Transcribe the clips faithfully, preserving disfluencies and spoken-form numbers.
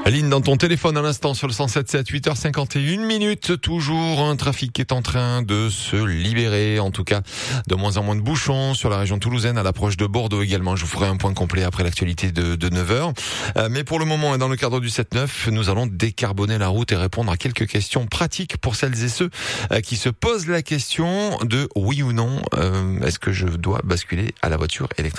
Aline, dans ton téléphone à l'instant sur le cent sept sept, huit heures cinquante et une minutes, toujours un trafic qui est en train de se libérer, en tout cas de moins en moins de bouchons sur la région toulousaine à l'approche de Bordeaux également. Je vous ferai un point complet après l'actualité de, de neuf heures. Euh, mais pour le moment et dans le cadre du sept neuf, nous allons décarboner la route et répondre à quelques questions pratiques pour celles et ceux euh, qui se posent la question de oui ou non, euh, est-ce que je dois basculer à la voiture électrique ?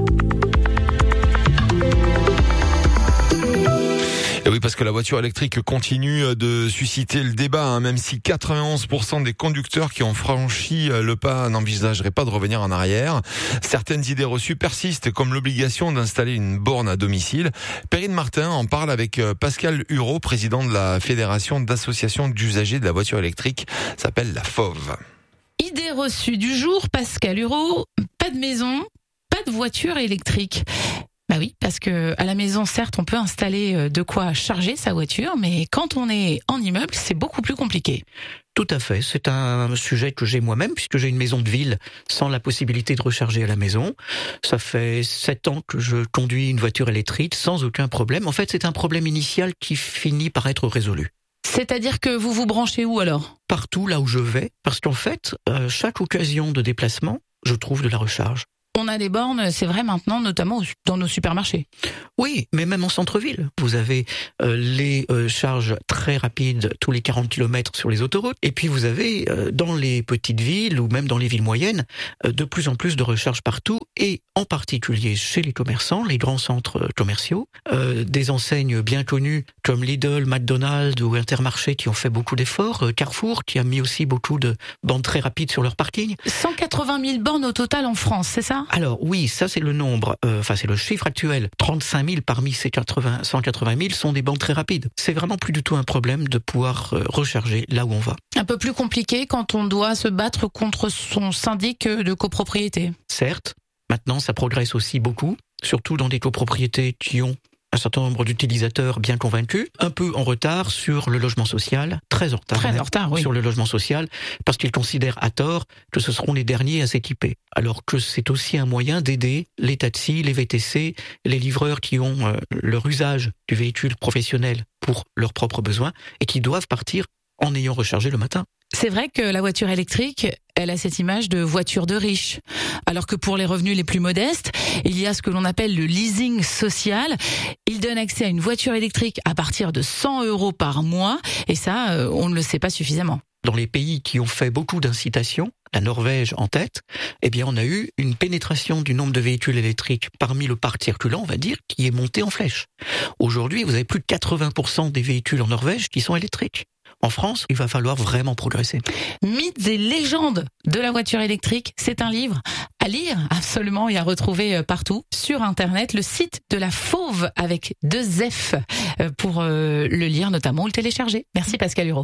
Et oui, parce que la voiture électrique continue de susciter le débat, hein, même si quatre-vingt-onze pour cent des conducteurs qui ont franchi le pas n'envisageraient pas de revenir en arrière. Certaines idées reçues persistent, comme l'obligation d'installer une borne à domicile. Perrine Martin en parle avec Pascal Hureau, président de la Fédération d'associations d'usagers de la voiture électrique, ça s'appelle la F O V. Idée reçue du jour, Pascal Hureau, pas de maison, pas de voiture électrique. Bah oui, parce que à la maison, certes, on peut installer de quoi charger sa voiture, mais quand on est en immeuble, c'est beaucoup plus compliqué. Tout à fait, c'est un sujet que j'ai moi-même, puisque j'ai une maison de ville sans la possibilité de recharger à la maison. Ça fait sept ans que je conduis une voiture électrique sans aucun problème. En fait, c'est un problème initial qui finit par être résolu. C'est-à-dire que vous vous branchez où alors ? Partout là où je vais, parce qu'en fait, euh, chaque occasion de déplacement, je trouve de la recharge. On a des bornes, c'est vrai maintenant, notamment dans nos supermarchés. Oui, mais même en centre-ville. Vous avez euh, les euh, charges très rapides tous les quarante kilomètres sur les autoroutes. Et puis vous avez euh, dans les petites villes ou même dans les villes moyennes euh, de plus en plus de recharges partout. Et en particulier chez les commerçants, les grands centres commerciaux, euh, des enseignes bien connues comme Lidl, McDonald's ou Intermarché qui ont fait beaucoup d'efforts. Euh, Carrefour qui a mis aussi beaucoup de bandes très rapides sur leur parking. cent quatre-vingt mille bornes au total en France, c'est ça ? Alors oui, ça c'est le nombre, euh, enfin c'est le chiffre actuel. trente-cinq mille parmi ces quatre-vingts, cent quatre-vingt mille sont des bandes très rapides. C'est vraiment plus du tout un problème de pouvoir euh, recharger là où on va. Un peu plus compliqué quand on doit se battre contre son syndic de copropriété. Certes, maintenant ça progresse aussi beaucoup, surtout dans des copropriétés qui ont un certain nombre d'utilisateurs bien convaincus, un peu en retard sur le logement social, très en retard, très en retard oui. sur le logement social, parce qu'ils considèrent à tort que ce seront les derniers à s'équiper. Alors que c'est aussi un moyen d'aider les taxis, les V T C, les livreurs qui ont euh, leur usage du véhicule professionnel pour leurs propres besoins et qui doivent partir en ayant rechargé le matin. C'est vrai que la voiture électrique, elle a cette image de voiture de riche. Alors que pour les revenus les plus modestes, il y a ce que l'on appelle le leasing social. Il donne accès à une voiture électrique à partir de cent euros par mois. Et ça, on ne le sait pas suffisamment. Dans les pays qui ont fait beaucoup d'incitations, la Norvège en tête, eh bien on a eu une pénétration du nombre de véhicules électriques parmi le parc circulant, on va dire, qui est monté en flèche. Aujourd'hui, vous avez plus de quatre-vingts pour cent des véhicules en Norvège qui sont électriques. En France, il va falloir vraiment progresser. Mythes et légendes de la voiture électrique, c'est un livre à lire absolument et à retrouver partout sur Internet, le site de la F O V avec deux F pour le lire notamment ou le télécharger. Merci Pascal Hureau.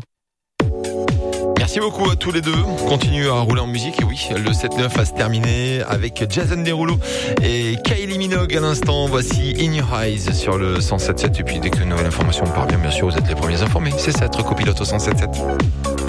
Merci beaucoup à tous les deux. On continue à rouler en musique. Et oui, le sept neuf va se terminer avec Jason Derulo et Kylie Minogue à l'instant. Voici In Your Eyes sur le cent sept sept. Et puis dès qu'une nouvelle information parvient, bien sûr, vous êtes les premiers informés. C'est ça, être copilote au cent sept sept.